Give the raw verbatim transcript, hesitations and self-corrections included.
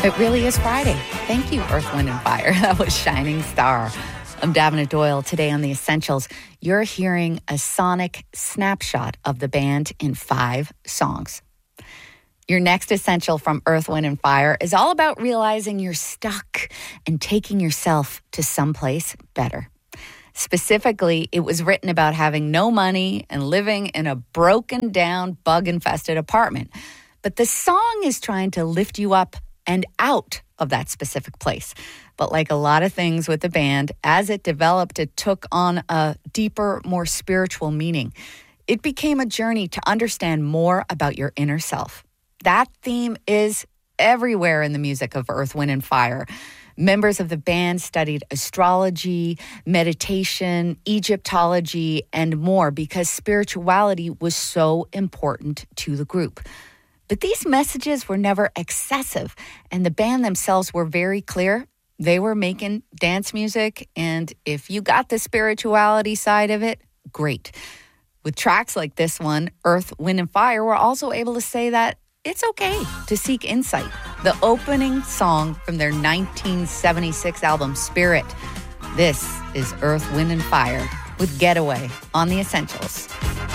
It really is Friday. Thank you, Earth, Wind, and Fire. That was Shining Star. I'm Davina Doyle. Today on The Essentials, you're hearing a sonic snapshot of the band in five songs. Your next essential from Earth, Wind, and Fire is all about realizing you're stuck and taking yourself to someplace better. Specifically, it was written about having no money and living in a broken down, bug-infested apartment. But the song is trying to lift you up and out of that specific place. But like a lot of things with the band, as it developed, it took on a deeper, more spiritual meaning. It became a journey to understand more about your inner self. That theme is everywhere in the music of Earth, Wind, and Fire. Members of the band studied astrology, meditation, Egyptology, and more because spirituality was so important to the group. But these messages were never excessive, and the band themselves were very clear. They were making dance music, and if you got the spirituality side of it, great. With tracks like this one, Earth, Wind, and Fire, were also able to say that it's okay to seek insight. The opening song from their nineteen seventy-six album, Spirit. This is Earth, Wind, and Fire with Getaway on The Essentials.